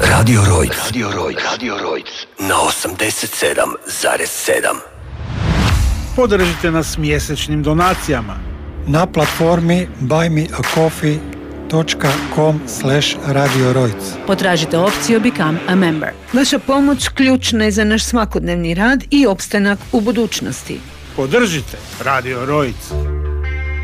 Radio Rojc na 87,7. Podržite nas mjesečnim donacijama na platformi buymeacoffee.com/Radio Rojc. Potražite opciju Become a Member. Vaša pomoć ključna je za naš svakodnevni rad i opstanak u budućnosti. Podržite Radio Rojc.